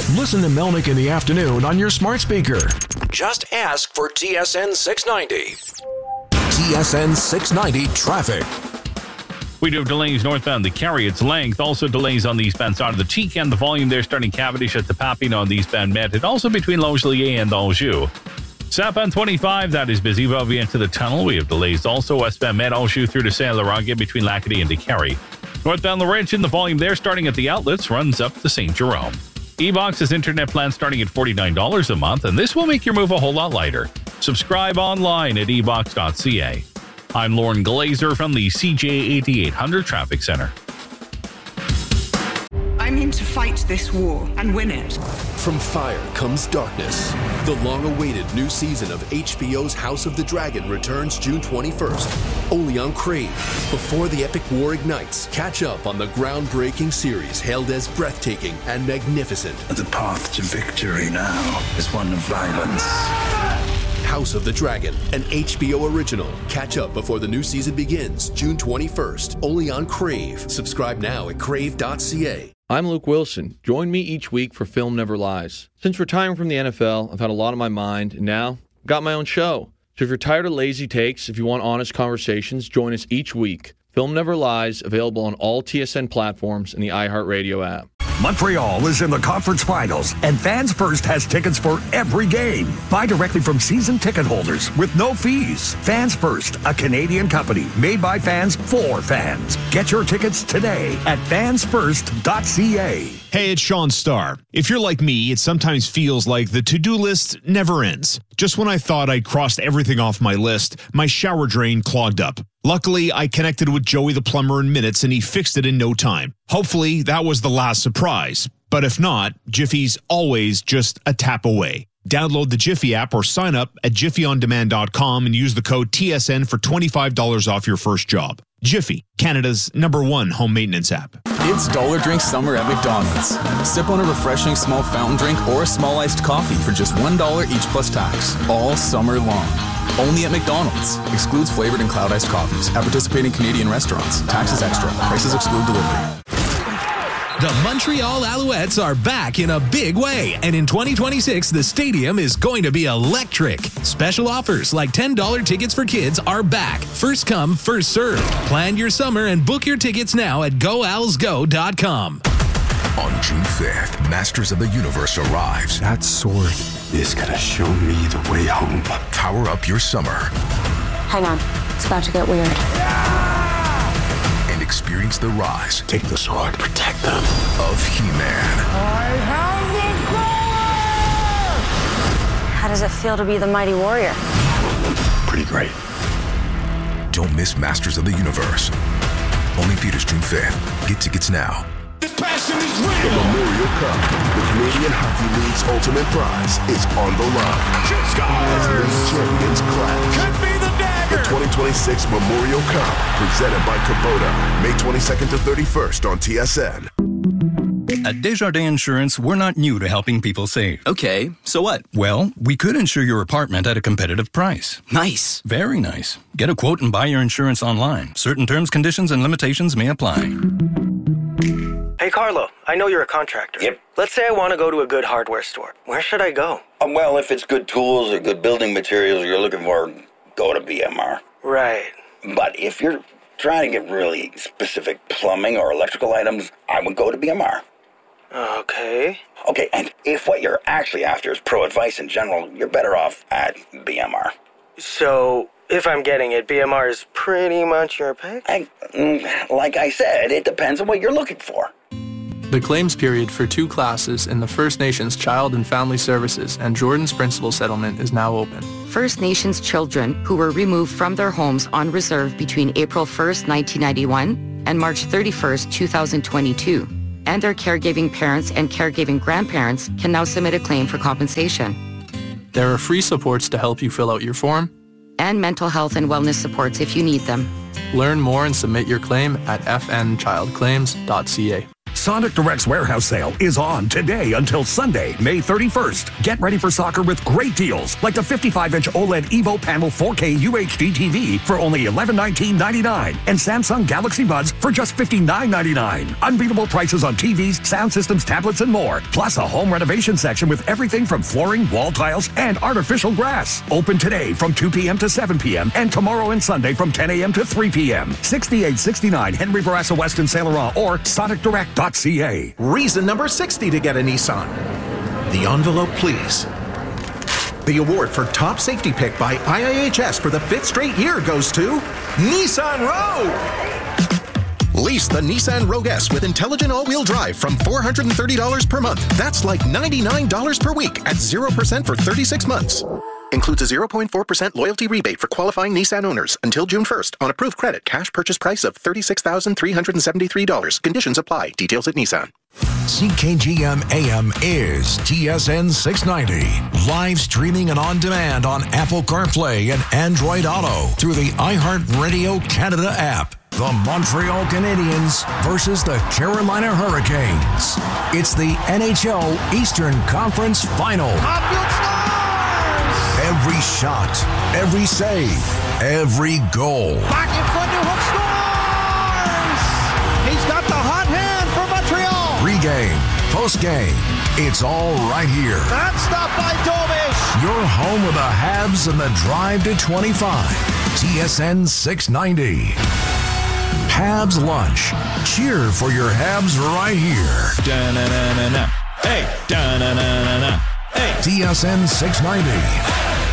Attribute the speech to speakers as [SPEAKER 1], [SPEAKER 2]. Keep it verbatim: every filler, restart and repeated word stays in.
[SPEAKER 1] Listen to Melnick in the afternoon on your smart speaker. Just ask for T S N six ninety. T S N six ninety traffic.
[SPEAKER 2] We do have delays northbound the Carry its length. Also delays on the eastbound side of the Tecan. The volume there starting Cavendish at the Papillon on the eastbound Met. And also between Longueuil and Anjou. Southbound twenty-five, that is busy. While we enter the tunnel, we have delays also. Westbound Met, Anjou through to Saint-Laurent, between Lacadie and DeCarry. Northbound Laurentian, the volume there starting at the outlets runs up to Saint Jerome. eBox's internet plan starting at forty-nine dollars a month, and this will make your move a whole lot lighter. Subscribe online at e box dot c a. I'm Lauren Glazer from the C J eighty-eight hundred Traffic Center.
[SPEAKER 3] I'm in to fight this war and win it.
[SPEAKER 4] From fire comes darkness. The long-awaited new season of H B O's House of the Dragon returns June twenty-first, only on Crave. Before the epic war ignites, catch up on the groundbreaking series hailed as breathtaking and magnificent.
[SPEAKER 5] The path to victory now is one of violence.
[SPEAKER 4] House of the Dragon, an H B O original. Catch up before the new season begins June twenty-first, only on Crave. Subscribe now at crave dot c a.
[SPEAKER 6] I'm Luke Wilson. Join me each week for Film Never Lies. Since retiring from the N F L, I've had a lot on my mind, and now I've got my own show. So if you're tired of lazy takes, if you want honest conversations, join us each week. Film Never Lies, available on all T S N platforms and the iHeartRadio app.
[SPEAKER 7] Montreal is in the conference finals, and Fans First has tickets for every game. Buy directly from season ticket holders with no fees. Fans First, a Canadian company made by fans for fans. Get your tickets today at fans first dot c a.
[SPEAKER 8] Hey, it's Sean Starr. If you're like me, it sometimes feels like the to-do list never ends. Just when I thought I'd crossed everything off my list, my shower drain clogged up. Luckily, I connected with Joey the plumber in minutes, and he fixed it in no time. Hopefully, that was the last surprise. But if not, Jiffy's always just a tap away. Download the Jiffy app or sign up at jiffy on demand dot com and use the code T S N for twenty-five dollars off your first job. Jiffy, Canada's number one home maintenance app.
[SPEAKER 9] It's Dollar Drink Summer at McDonald's. Sip on a refreshing small fountain drink or a small iced coffee for just one dollar each plus tax, all summer long. Only at McDonald's. Excludes flavored and cloud iced coffees at participating Canadian restaurants. Taxes extra. Prices exclude delivery.
[SPEAKER 10] The Montreal Alouettes are back in a big way, and in twenty twenty-six, the stadium is going to be electric. Special offers like ten dollars tickets for kids are back. First come, first served. Plan your summer and book your tickets now at go als go dot com.
[SPEAKER 11] On June fifth, Masters of the Universe arrives.
[SPEAKER 12] That sword is gonna show me the way home.
[SPEAKER 11] Power up your summer.
[SPEAKER 13] Hang on, it's about to get weird.
[SPEAKER 11] And experience the rise.
[SPEAKER 12] Take the sword, protect them.
[SPEAKER 11] Of He-Man.
[SPEAKER 13] I have the sword! How does it feel to be the mighty warrior?
[SPEAKER 12] Pretty great.
[SPEAKER 11] Don't miss Masters of the Universe. Only theaters June fifth. Get tickets now.
[SPEAKER 4] Passion is real. The Memorial Cup, the Canadian Hockey League's ultimate prize, is on the line. As league champions clash. Could be the dagger. The twenty twenty-six Memorial Cup, presented by Kubota, May twenty-second to thirty-first on T S N.
[SPEAKER 14] At Desjardins Insurance, we're not new to helping people save.
[SPEAKER 9] Okay, so what?
[SPEAKER 14] Well, we could insure your apartment at a competitive price.
[SPEAKER 9] Nice.
[SPEAKER 14] Very nice. Get a quote and buy your insurance online. Certain terms, conditions, and limitations may apply.
[SPEAKER 15] Hey, Carlo, I know you're a contractor.
[SPEAKER 16] Yep.
[SPEAKER 15] Let's say I want to go to a good hardware store. Where should I go?
[SPEAKER 16] Um, well, if it's good tools or good building materials you're looking for, go to B M R.
[SPEAKER 15] Right.
[SPEAKER 16] But if you're trying to get really specific plumbing or electrical items, I would go to B M R.
[SPEAKER 15] Okay.
[SPEAKER 16] Okay, and if what you're actually after is pro advice in general, you're better off at B M R.
[SPEAKER 15] So, if I'm getting it, B M R is pretty much your pick?
[SPEAKER 16] I, like I said, it depends on what you're looking for.
[SPEAKER 17] The claims period for two classes in the First Nations Child and Family Services and Jordan's Principal Settlement is now open.
[SPEAKER 18] First Nations children who were removed from their homes on reserve between April first, nineteen ninety-one and March thirty-first, two thousand twenty-two, and their caregiving parents and caregiving grandparents can now submit a claim for compensation.
[SPEAKER 17] There are free supports to help you fill out your form,
[SPEAKER 18] and mental health and wellness supports if you need them.
[SPEAKER 17] Learn more and submit your claim at f n child claims dot c a.
[SPEAKER 7] Sonic Direct's warehouse sale is on today until Sunday, May thirty-first. Get ready for soccer with great deals like the fifty-five inch OLED Evo Panel four K U H D T V for only eleven nineteen ninety-nine and Samsung Galaxy Buds for just fifty-nine ninety-nine. Unbeatable prices on T Vs, sound systems, tablets, and more. Plus a home renovation section with everything from flooring, wall tiles, and artificial grass. Open today from two p.m. to seven p.m. and tomorrow and Sunday from ten a.m. to three p.m. sixty-eight sixty-nine Henry Bourassa West in Saint Laurent or sonic direct dot c a.
[SPEAKER 19] Reason number sixty to get a Nissan. The envelope, please. The award for top safety pick by I I H S for the fifth straight year goes to Nissan Rogue. Lease the Nissan Rogue S with intelligent all-wheel drive from four hundred thirty dollars per month. That's like ninety-nine dollars per week at zero percent for thirty-six months. Includes a zero point four percent loyalty rebate for qualifying Nissan owners until June first on approved credit. Cash purchase price of thirty-six thousand three hundred seventy-three dollars. Conditions apply. Details at Nissan.
[SPEAKER 1] C K G M A M is T S N six ninety. Live streaming and on demand on Apple CarPlay and Android Auto through the iHeartRadio Canada app. The Montreal Canadiens versus the Carolina Hurricanes. It's the N H L Eastern Conference Final. Every shot, every save, every goal.
[SPEAKER 20] Back in front to Hook scores! He's got the hot hand for Montreal.
[SPEAKER 1] Pre-game, post-game, it's all right here.
[SPEAKER 20] That stop by Dovish.
[SPEAKER 1] Your home of the Habs and the drive to twenty-five. T S N six ninety. Habs Lunch. Cheer for your Habs right here.
[SPEAKER 2] Da-na-na-na-na. Hey, da-na-na-na-na. Hey.
[SPEAKER 1] T S N six ninety.